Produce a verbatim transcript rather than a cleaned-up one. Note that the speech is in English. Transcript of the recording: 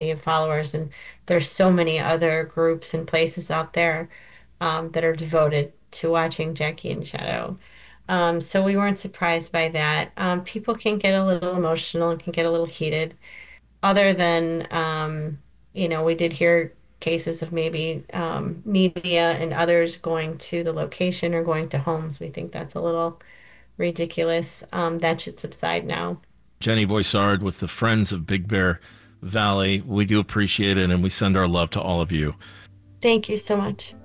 million followers, and there's so many other groups and places out there um, that are devoted to watching Jackie and Shadow. Um, so we weren't surprised by that. Um, people can get a little emotional and can get a little heated. Other than, um, you know, we did hear cases of maybe um, media and others going to the location or going to homes. We think that's a little ridiculous. Um, that should subside now. Jenny Voisard with the Friends of Big Bear Valley. We do appreciate it, and we send our love to all of you. Thank you so much.